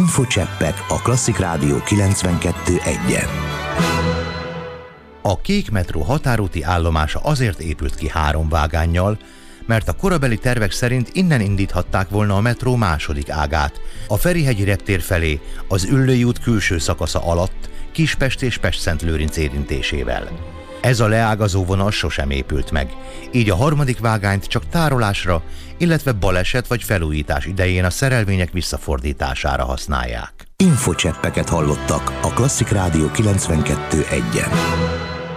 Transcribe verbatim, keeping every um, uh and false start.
Infocseppek a Klasszik Rádió kilencvenkettő egyen. A Kék metró határúti állomása azért épült ki három vágánnyal, mert a korabeli tervek szerint innen indíthatták volna a metró második ágát, a Ferihegyi reptér felé, az Üllői út külső szakasza alatt, Kispest és Pestszentlőrinc érintésével. Ez a leágazó vonal sosem épült meg, így a harmadik vágányt csak tárolásra, illetve baleset vagy felújítás idején a szerelvények visszafordítására használják. Infocseppeket hallottak a Klasszik Rádió kilencvenkettő egyen.